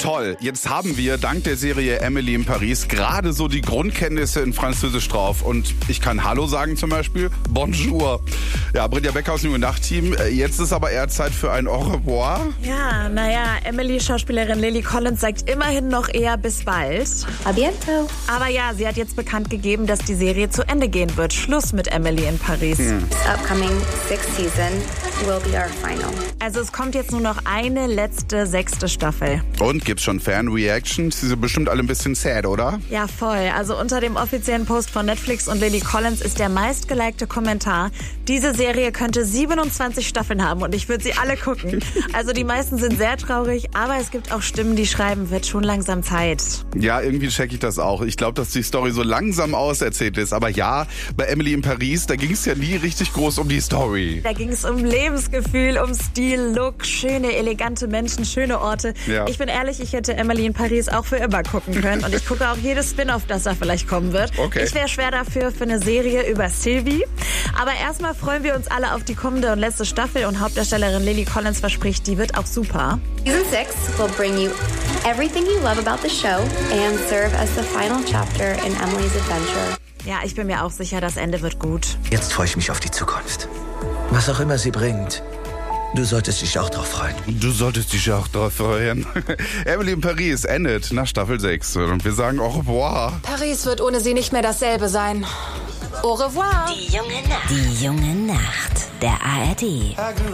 Toll, jetzt haben wir dank der Serie Emily in Paris gerade so die Grundkenntnisse in Französisch drauf. Und ich kann Hallo sagen zum Beispiel, Bonjour. Ja, Britta Becker aus dem Nachtteam. Jetzt ist aber eher Zeit für ein Au revoir. Ja, naja, Emily-Schauspielerin Lily Collins sagt immerhin noch eher bis bald. A bientôt. Aber ja, sie hat jetzt bekannt gegeben, dass die Serie zu Ende gehen wird. Schluss mit Emily in Paris. This upcoming 6th season will be our final. Also es kommt jetzt nur noch eine letzte 6. Staffel. Und gibt's schon Fan-Reactions? Die sind bestimmt alle ein bisschen sad, oder? Ja, voll. Also unter dem offiziellen Post von Netflix und Lily Collins ist der meistgelikte Kommentar: Diese Serie könnte 27 Staffeln haben und ich würde sie alle gucken. Also die meisten sind sehr traurig, aber es gibt auch Stimmen, die schreiben, wird schon langsam Zeit. Ja, irgendwie check ich das auch. Ich glaube, dass die Story so langsam auserzählt ist. Aber ja, bei Emily in Paris, da ging es ja nie richtig groß um die Story. Da ging es um Lebensgefühl, um Stil, Look, schöne, elegante Menschen, schöne Orte. Ja. Ich bin ehrlich, ich hätte Emily in Paris auch für immer gucken können. Und ich gucke auch jedes Spin-off, das da vielleicht kommen wird. Okay. Ich wäre schwer dafür für eine Serie über Sylvie. Aber erstmal freuen wir uns alle auf die kommende und letzte Staffel. Und Hauptdarstellerin Lily Collins verspricht, die wird auch super. Season 6 will bring you everything you love about the show and serve as the final chapter in Emily's adventure. Ja, ich bin mir auch sicher, das Ende wird gut. Jetzt freue ich mich auf die Zukunft. Was auch immer sie bringt. Du solltest dich auch drauf freuen. Du solltest dich auch drauf freuen. Emily in Paris endet nach Staffel 6. Und wir sagen au revoir. Paris wird ohne sie nicht mehr dasselbe sein. Au revoir. Die junge Nacht. Der ARD.